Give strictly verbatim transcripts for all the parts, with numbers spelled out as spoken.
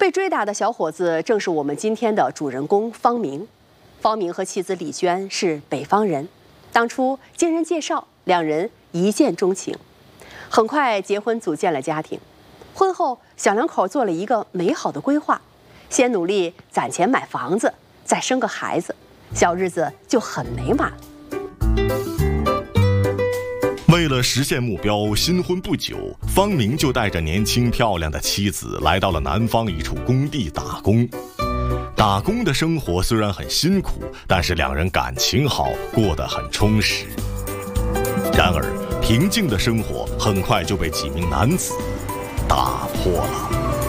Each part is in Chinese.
被追打的小伙子正是我们今天的主人公方明。方明和妻子李娟是北方人，当初经人介绍，两人一见钟情，很快结婚组建了家庭。婚后，小两口做了一个美好的规划，先努力攒钱买房子，再生个孩子，小日子就很美满。 为了实现目标，新婚不久，方明就带着年轻漂亮的妻子来到了南方一处工地打工。打工的生活虽然很辛苦，但是两人感情好，过得很充实。然而，平静的生活很快就被几名男子打破了。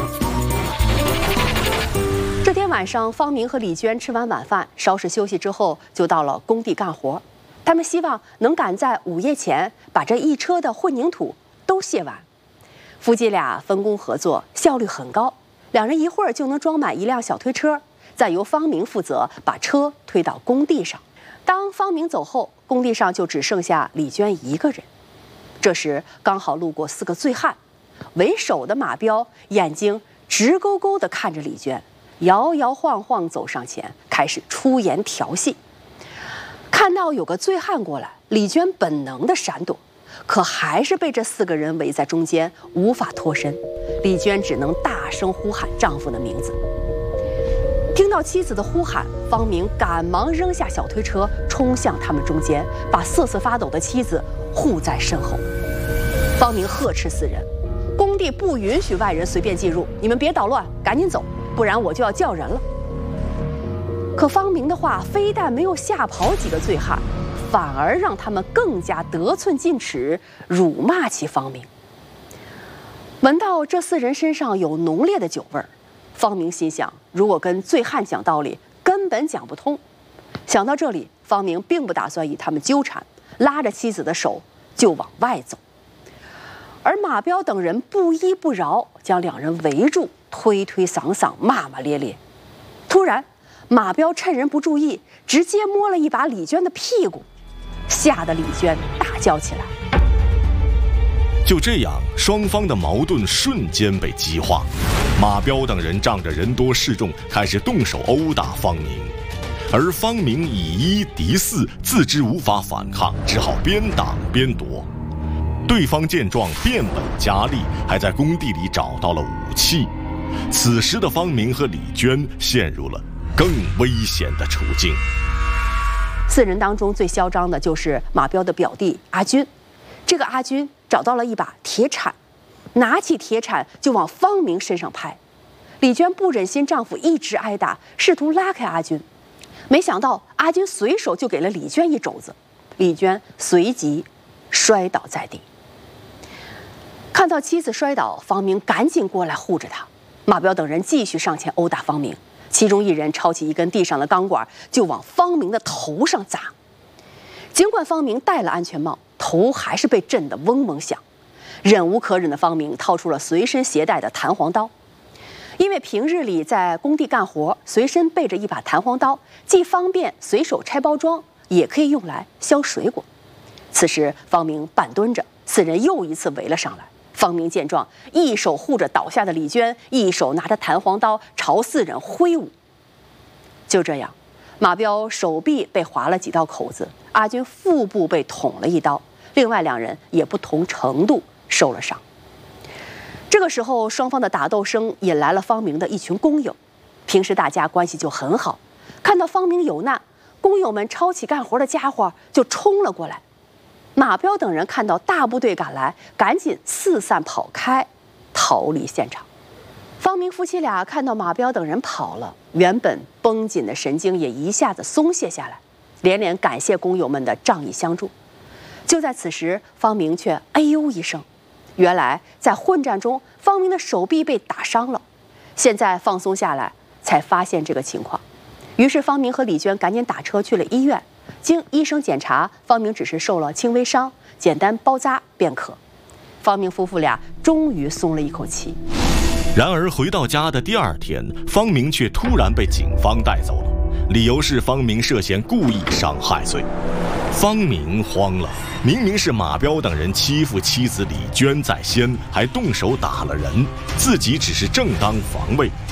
这天晚上，方明和李娟吃完晚饭，稍事休息之后，就到了工地干活。他们希望能赶在午夜前把这一车的混凝土都卸完。夫妻俩分工合作，效率很高，两人一会儿就能装满一辆小推车，再由方明负责把车推到工地上。当方明走后，工地上就只剩下李娟一个人。这时刚好路过四个醉汉，为首的马彪眼睛直勾勾地看着李娟，摇摇晃晃走上前，开始出言调戏。看到有个醉汉过来，李娟本能的闪躲，可还是被这四个人围在中间，无法脱身。李娟只能大声呼喊丈夫的名字。听到妻子的呼喊，方明赶忙扔下小推车，冲向他们中间，把瑟瑟发抖的妻子护在身后。方明呵斥四人：工地不允许外人随便进入，你们别捣乱，赶紧走，不然我就要叫人了。可方明的话非但没有吓跑几个醉汉，反而让他们更加得寸进尺，辱骂起方明。闻到这四人身上有浓烈的酒味儿，方明心想，如果跟醉汉讲道理，根本讲不通。想到这里，方明并不打算与他们纠缠，拉着妻子的手就往外走。而马彪等人不依不饶，将两人围住，推推搡搡，骂骂咧咧。突然，马彪趁人不注意，直接摸了一把李娟的屁股，吓得李娟大叫起来。 就这样，双方的矛盾瞬间被激化。马彪等人仗着人多势众，开始动手殴打方明，而方明以一敌四，自知无法反抗，只好边挡边躲。对方见状变本加厉，还在工地里找到了武器。此时的方明和李娟陷入了更危险的处境。 四人当中最嚣张的就是马彪的表弟阿军。这个阿军找到了一把铁铲，拿起铁铲就往方明身上拍。李娟不忍心丈夫一直挨打，试图拉开阿军，没想到阿军随手就给了李娟一肘子，李娟随即摔倒在地。看到妻子摔倒，方明赶紧过来护着她。马彪等人继续上前殴打方明，其中一人抄起一根地上的钢管就往方明的头上砸。尽管方明戴了安全帽，头还是被震得嗡嗡响。忍无可忍的方明掏出了随身携带的弹簧刀，因为平日里在工地干活，随身备着一把弹簧刀，既方便随手拆包装，也可以用来削水果。此时方明半蹲着，四人又一次围了上来。方明见状，一手护着倒下的李娟，一手拿着弹簧刀朝四人挥舞。就这样，马彪手臂被划了几道口子，阿军腹部被捅了一刀，另外两人也不同程度受了伤。这个时候，双方的打斗声引来了方明的一群工友。平时大家关系就很好，看到方明有难，工友们抄起干活的家伙就冲了过来。马彪等人看到大部队赶来，赶紧四散跑开，逃离现场。方明夫妻俩看到马彪等人跑了，原本绷紧的神经也一下子松懈下来，连连感谢工友们的仗义相助。就在此时，方明却哎呦一声，原来在混战中，方明的手臂被打伤了。现在放松下来，才发现这个情况。于是方明和李娟赶紧打车去了医院。经医生检查，方明只是受了轻微伤，简单包扎便可。方明夫妇俩终于松了一口气。 然而回到家的第二天，方明却突然被警方带走了，理由是方明涉嫌故意伤害罪。方明慌了，明明是马彪等人欺负妻子李娟在先，还动手打了人，自己只是正当防卫，